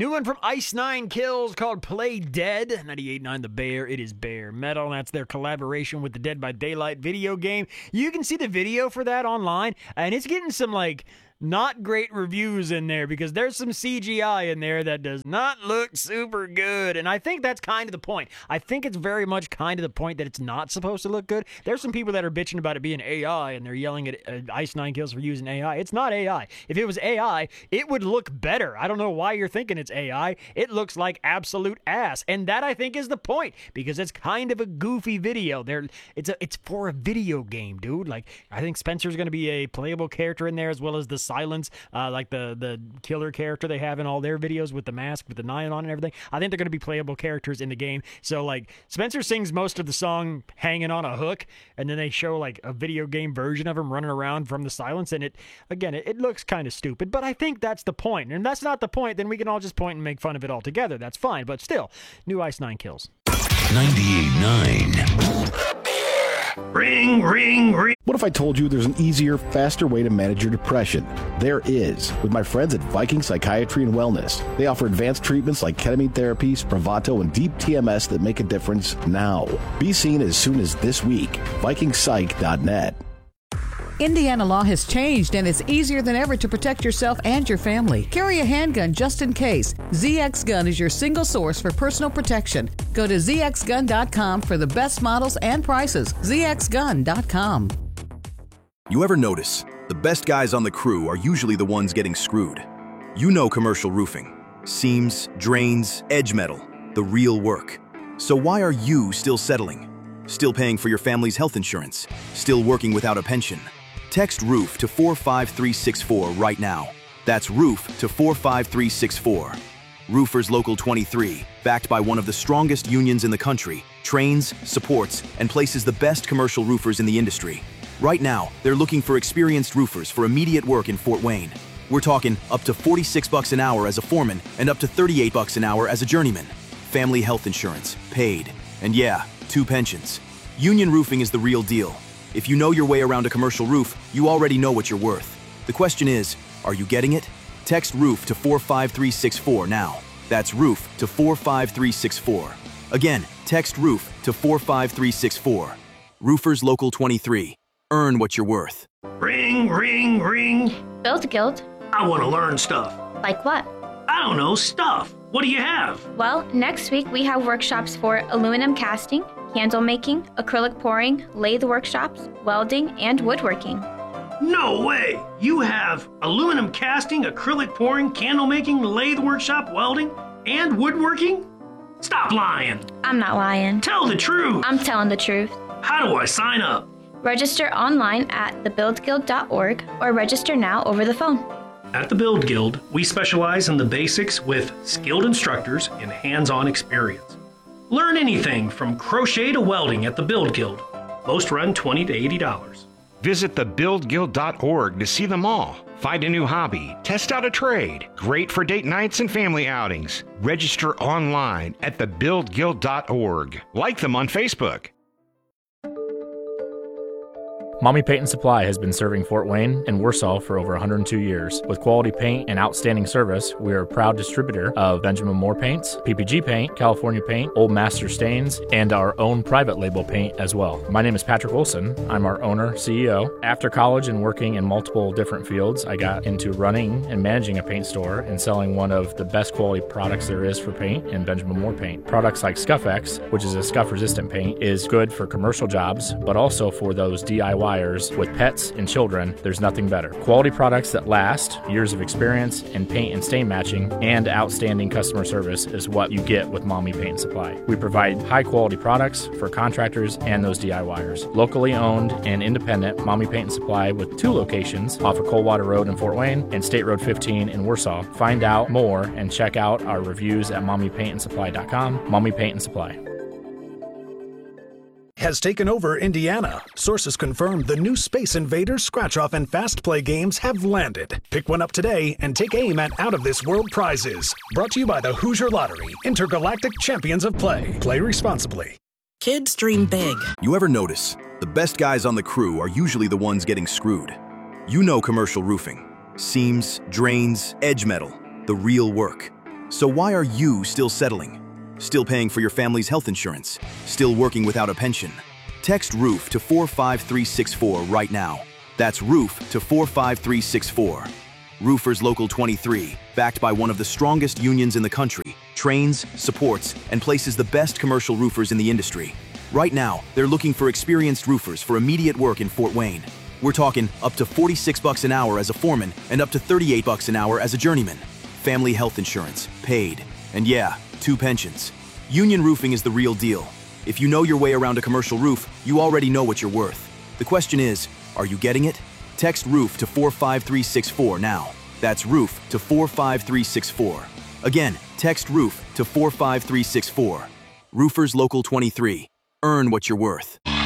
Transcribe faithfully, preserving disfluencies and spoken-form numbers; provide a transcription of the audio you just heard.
New one from Ice Nine Kills called Play Dead. ninety-eight point nine The Bear. It is Bear Metal. And that's their collaboration with the Dead by Daylight video game. You can see the video for that online, and it's getting some, like, not great reviews in there because there's some C G I in there that does not look super good. And I think that's kind of the point. I think it's very much kind of the point that it's not supposed to look good. There's some people that are bitching about it being A I and they're yelling at uh, Ice Nine Kills for using A I. It's not A I. If it was A I, it would look better. I don't know why you're thinking it's A I. It looks like absolute ass. And that, I think, is the point because it's kind of a goofy video. There, it's a, it's for a video game, dude. Like, I think Spencer's going to be a playable character in there as well as the Silence, uh, like the the killer character they have in all their videos with the mask, with the nine on and everything. I think they're going to be playable characters in the game. So, like, Spencer sings most of the song hanging on a hook, and then they show, like, a video game version of him running around from the Silence, and it, again, it, it looks kind of stupid, but I think that's the point. And if that's not the point, then we can all just point and make fun of it all together. That's fine, but still, new Ice Nine Kills. ninety-eight point nine Ring, ring, ring. What if I told you there's an easier, faster way to manage your depression? There is, with my friends at Viking Psychiatry and Wellness. They offer advanced treatments like ketamine therapy, Spravato, and deep T M S that make a difference now. Be seen as soon as this week. Viking Psych dot net. Indiana law has changed, and it's easier than ever to protect yourself and your family. Carry a handgun just in case. Z X Gun is your single source for personal protection. Go to Z X gun dot com for the best models and prices. Z X gun dot com. You ever notice the best guys on the crew are usually the ones getting screwed? You know commercial roofing. Seams, drains, edge metal. The real work. So why are you still settling? Still paying for your family's health insurance? Still working without a pension? Text ROOF to four five three six four right now. That's ROOF to four five three six four. Roofers Local twenty-three, backed by one of the strongest unions in the country, trains, supports, and places the best commercial roofers in the industry. Right now, they're looking for experienced roofers for immediate work in Fort Wayne. We're talking up to forty-six bucks an hour as a foreman and up to thirty-eight bucks an hour as a journeyman. Family health insurance, paid. And yeah, two pensions. Union Roofing is the real deal. If you know your way around a commercial roof, you already know what you're worth. The question is, are you getting it? Text ROOF to four five three six four now. That's ROOF to four five three six four. Again, text ROOF to four five three six four. Roofers Local twenty-three. Earn what you're worth. Ring, ring, ring. Build Guild. I want to learn stuff. Like what? I don't know, stuff. What do you have? Well, next week we have workshops for aluminum casting, candle making, acrylic pouring, lathe workshops, welding, and woodworking. No way! You have aluminum casting, acrylic pouring, candle making, lathe workshop, welding, and woodworking? Stop lying! I'm not lying. Tell the truth! I'm telling the truth. How do I sign up? Register online at the build guild dot org or register now over the phone. At the Build Guild, we specialize in the basics with skilled instructors and hands-on experience. Learn anything from crochet to welding at the Build Guild. Most run twenty to eighty dollars. Visit the build guild dot org to see them all. Find a new hobby, test out a trade. Great for date nights and family outings. Register online at the build guild dot org. Like them on Facebook. Mommy Paint and Supply has been serving Fort Wayne and Warsaw for over one hundred two years. With quality paint and outstanding service, we are a proud distributor of Benjamin Moore paints, P P G paint, California paint, Old Master stains, and our own private label paint as well. My name is Patrick Wilson. I'm our owner, C E O. After college and working in multiple different fields, I got into running and managing a paint store and selling one of the best quality products there is for paint in Benjamin Moore paint. Products like Scuff-X, which is a scuff-resistant paint, is good for commercial jobs, but also for those D I Y with pets and children. There's nothing better. Quality products that last, years of experience in paint and stain matching, and outstanding customer service is what you get with Mommy Paint and Supply. We provide high quality products for contractors and those D I Y ers. Locally owned and independent Mommy Paint and Supply with two locations off of Coldwater Road in Fort Wayne and State Road fifteen in Warsaw. Find out more and check out our reviews at mommy paint and supply dot com. Mommy Paint and Supply has taken over Indiana. Sources confirm the new Space Invaders, Scratch Off, and Fast Play games have landed. Pick one up today and take aim at out-of-this-world prizes. Brought to you by the Hoosier Lottery, intergalactic champions of play. Play responsibly. Kids dream big. You ever notice the best guys on the crew are usually the ones getting screwed? You know commercial roofing. Seams, drains, edge metal. The real work. So why are you still settling? Still paying for your family's health insurance? Still working without a pension? Text ROOF to four five three six four right now. That's ROOF to four five three six four. Roofers Local twenty-three, backed by one of the strongest unions in the country, trains, supports, and places the best commercial roofers in the industry. Right now, they're looking for experienced roofers for immediate work in Fort Wayne. We're talking up to forty-six bucks an hour as a foreman and up to thirty-eight bucks an hour as a journeyman. Family health insurance, paid. And yeah, two pensions. Union Roofing is the real deal. If you know your way around a commercial roof, you already know what you're worth. The question is, are you getting it? Text ROOF to four five three six four now. That's ROOF to four five three six four. Again, text ROOF to four five three six four. Roofers Local twenty-three. Earn what you're worth.